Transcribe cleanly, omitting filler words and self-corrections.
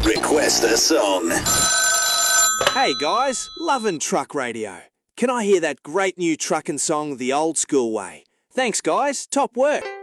Request a song. Hey guys, lovin' truck radio. Can I hear that great new truckin' song the old school way? Thanks guys, top work.